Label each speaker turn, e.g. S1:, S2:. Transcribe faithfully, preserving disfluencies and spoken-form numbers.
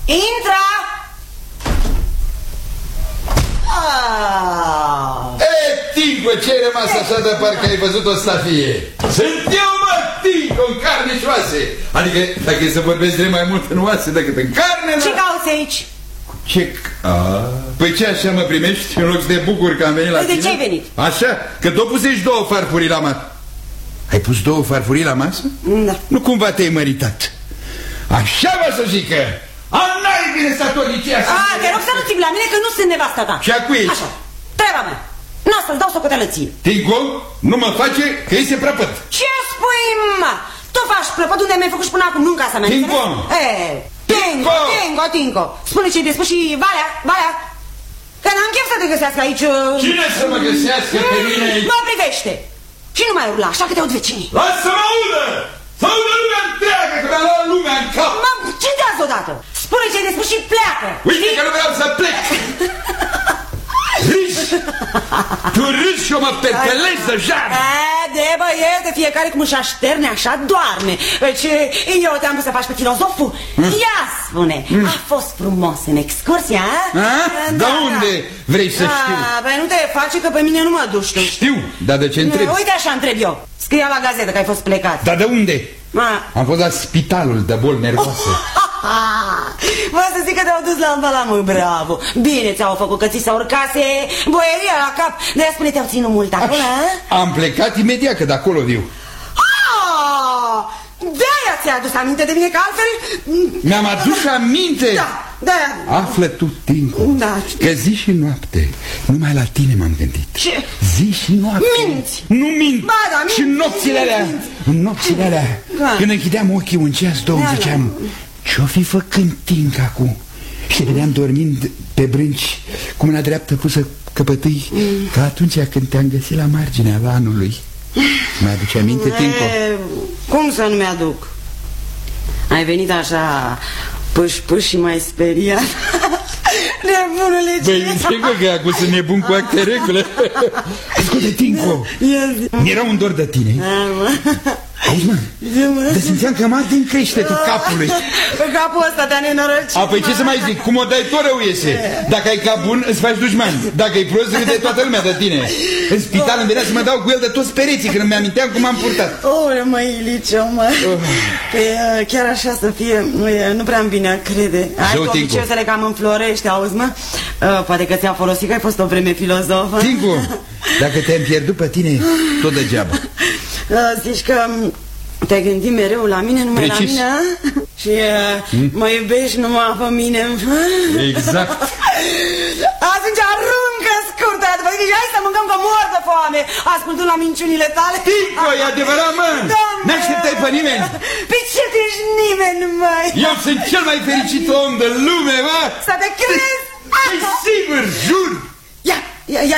S1: Intra! Ah.
S2: E, Tinco, ce-ai rămas așa de parcă ai văzut o stafie? Sunt eu, mă, Tinco, în carne și oase. Adică, dacă e să vorbesc de mai mult în oase decât în carne...
S1: Ce cauți aici?
S2: Ce... A, păi ce așa mă primești în loc de bucur că am venit la
S1: tine? De ce ai venit?
S2: Așa, că tu pusești două farfurii la masă. Ai pus două farfurii la masă?
S1: Da.
S2: Nu cumva te-ai măritat? Așa vă să zică. A, n-ai bine statornicia să...
S1: A, te rog să nu ții la mine că nu sunt nevasta ta.
S2: Și acu ești?
S1: Așa, treaba mea. N-a să-ți dau socoteală ție.
S2: Tinco, nu mă face că este prăpăt.
S1: Ce spui, mă? Tu faci prăpăt unde mi-ai făcut și până acum, nu în casa mea.
S2: Tinco!
S1: Eh, Tinco, Tinco, Tinco. Spune ce-i de spus și Valea, Valea. Că n-am chef să te găsească aici...
S2: Cine să mă găsească pe mine aici?
S1: Mă privește. Și nu mai urla, așa că te aud vecinii.
S2: Lasă-mă audă! Să audă lumea întreagă, că mi-a luat lumea în cap.
S1: Mă, ce te-ați odată? Spune ce-i de spus și pleacă.
S2: Uite că nu vreau să plec. Râzi! Tu râzi și eu mă pertelezi de jar.
S1: De băiete, fiecare cum își așterne, așa doarme. Deci eu te-am pus să faci pe filozoful. Ia spune, a fost frumos în excursia, a?
S2: A? De unde vrei să știu?
S1: Băi, nu te face că pe mine nu mă duci tu.
S2: Știu, dar de ce întrebi?
S1: Uite așa întreb eu. Scria la gazetă că ai fost plecat.
S2: Dar de unde?
S1: A.
S2: Am fost la spitalul de boli nervoase.
S1: Vă să zic că te-au dus la Ambalamul, bravo. Bine ți-au făcut că ți s-a urcase boieria la cap. De-aia spune, te-au ținut mult acolo, a?
S2: Am plecat imediat, că de acolo viu.
S1: De-aia ți-ai adus aminte de mine, că altfel...
S2: Mi-am adus aminte?
S1: Da, da.
S2: Află tu, Tinco,
S1: da.
S2: că zi și noapte numai la tine m-am gândit.
S1: Ce?
S2: Zi și noapte.
S1: Minți.
S2: Nu mint.
S1: Ba, da, minți.
S2: Și în nopțile alea, în nopțile alea, da. Când închideam ochii un ceas, două, da, ziceam, da. Ce-o fi făcând Tinca acum? Și vedeam dormind pe brânci, cu mâna dreaptă pusă căpătâi, mm. ca atunci când te-am găsit la marginea vanului. Mi-aduce aminte, Tinco?
S1: E, cum să nu mi-aduc? Ai venit așa pâș-pâș și mai speriat. Nebunule, ce...
S2: Băi, Tinco, că acum sunt nebun cu acte regule. Ascultă, Tinco, mi-era un dor de tine. Auzi, mă, te simțeam că mă din creștetul capului.
S1: Pe capul ăsta te-a nenorocit.
S2: Apoi ce să mai zic, cum o dai tot rău iese. Dacă ai cap bun, îți faci dușman. Dacă ai prost, râde toată lumea de tine. În spital îmi venea să mă dau cu el de toți pereții, când îmi aminteam cum am purtat.
S1: Ore, mă, Ilicio, mă. Pe, chiar așa să fie, nu, e, nu prea-mi vine a crede. Ai tu obiceiul să le cam înflorești, auzi, mă? Uh, poate că ți-a folosit că ai fost o vreme filozofă.
S2: Tinco, dacă te-am pierdut pe tine, tot degeaba.
S1: Uh, zici că te-ai gândit mereu la mine, numai Precis. La mine, a? Și uh, hmm? mă iubești numai pe mine.
S2: Exact.
S1: Atunci aruncă scurtă, după zic, hai să mâncăm că mor de foame, ascultând la minciunile tale.
S2: Tinco, e adevărat, mă? Da, n-așteptai pe nimeni?
S1: Pe ce tu ești nimeni, măi?
S2: Eu sunt cel mai fericit om de lume, mă?
S1: Să te crezi?
S2: Păi sigur, jur.
S1: Ia, ia, ia.